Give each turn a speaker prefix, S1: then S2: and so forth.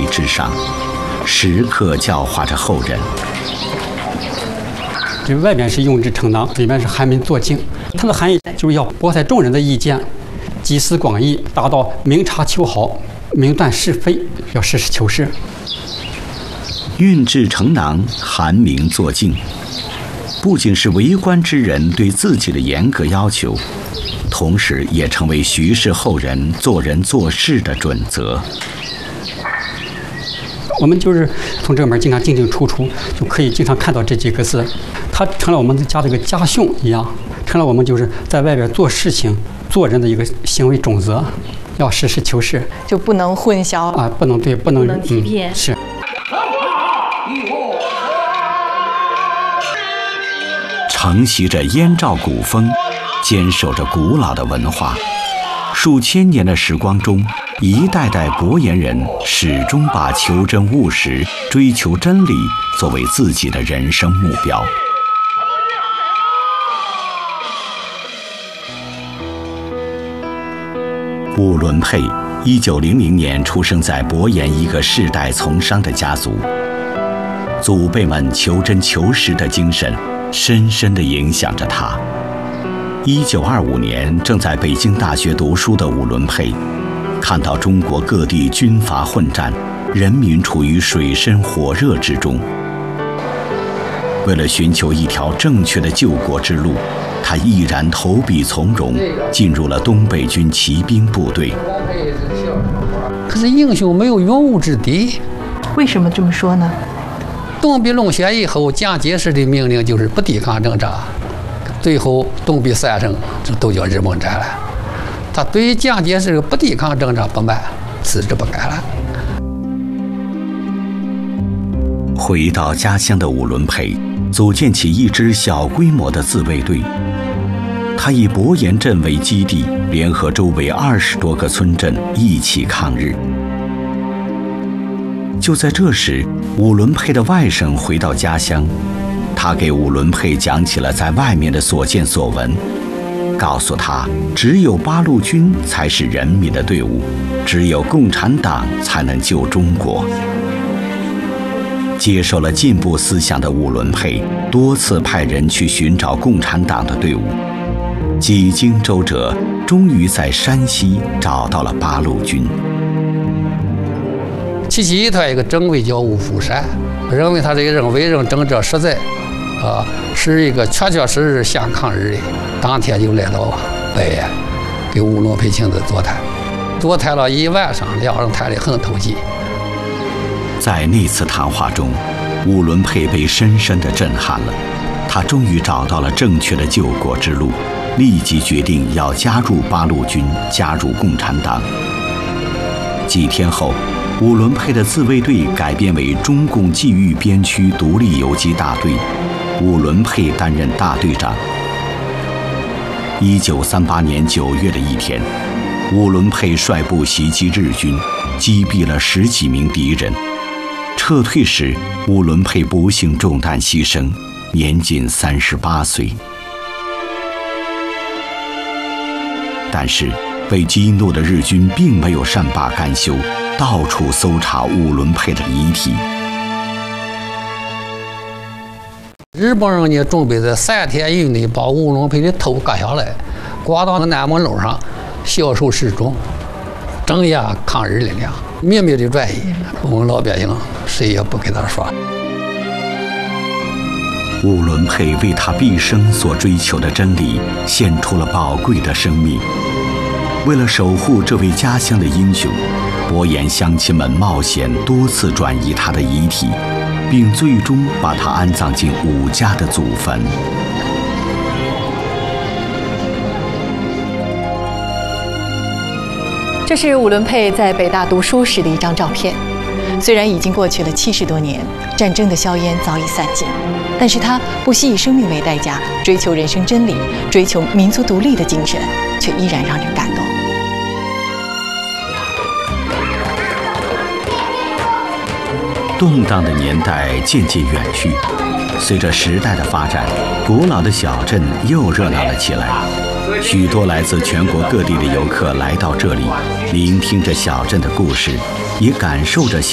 S1: 之上，时刻教化着后人。
S2: 这外面是用之成囊，里面是寒民作镜。它的含义就是要博采众人的意见，集思广益，达到明察秋毫、明断是非，要实事求是。
S1: 运制成囊，寒民作镜，不仅是为官之人对自己的严格要求，同时也成为徐氏后人做人做事的准则。
S2: 我们就是从这门经常进进出出，就可以经常看到这几个字，它成了我们家这个家训一样，成了我们就是在外边做事情、做人的一个行为准则，要实事求是，
S3: 就不能混淆
S2: 啊，不能
S3: 欺骗。
S2: 是。
S1: 承袭着燕赵古风，坚守着古老的文化，数千年的时光中，一代代博言人始终把求真务实、追求真理作为自己的人生目标。伍伦佩1900年出生在博言一个世代从商的家族，祖辈们求真求实的精神深深地影响着他。1925年，正在北京大学读书的伍伦佩，看到中国各地军阀混战，人民处于水深火热之中。为了寻求一条正确的救国之路，他毅然投笔从戎，进入了东北军骑兵部队。
S4: 可是英雄没有用武之地。
S3: 为什么这么说呢？
S4: 东壁龙血以后，蒋介石的命令就是不抵抗挣扎，最后东壁3省这都叫日蒙战了。他对蒋介石不抵抗挣扎不满，辞职不干了。
S1: 回到家乡的伍伦佩组建起一支小规模的自卫队，他以博言镇为基地，联合周围20多个村镇一起抗日。就在这时，伍伦佩的外甥回到家乡，他给伍伦佩讲起了在外面的所见所闻，告诉他，只有八路军才是人民的队伍，只有共产党才能救中国。接受了进步思想的伍伦佩多次派人去寻找共产党的队伍，几经周折，终于在山西找到了八路军。
S4: 其实他一个政委叫伍福山，认为他这个人为人正直实在，是一个确确实实想抗日的。当天就来到北燕，给伍伦佩亲自座谈，座谈了1晚上，两人谈得很投机。
S1: 在那次谈话中，伍伦佩被深深地震撼了，他终于找到了正确的救国之路，立即决定要加入八路军，加入共产党。几天后，伍伦佩的自卫队改编为中共冀豫边区独立游击大队，伍伦佩担任大队长。1938年9月的一天，伍伦佩率部袭击日军，击毙了10几名敌人。撤退时，伍伦佩不幸中弹牺牲，年仅38岁。但是，被激怒的日军并没有善罢甘休，到处搜查伍伦佩的遗体。
S4: 日本人呢，准备在3天以内把伍伦佩的头割下来，挂到南门楼上，销售示众，镇压抗日力量，秘密的转移。我们老百姓谁也不给他说。
S1: 伍伦佩为他毕生所追求的真理献出了宝贵的生命。为了守护这位家乡的英雄，博言乡亲们冒险多次转移他的遗体，并最终把他安葬进伍家的祖坟。
S3: 这是伍伦佩在北大读书时的一张照片。虽然已经过去了70多年，战争的硝烟早已散尽，但是他不惜以生命为代价，追求人生真理，追求民族独立的精神，却依然让人感动。
S1: 动荡的年代渐渐远去，随着时代的发展，古老的小镇又热闹了起来。许多来自全国各地的游客来到这里，聆听着小镇的故事，也感受着小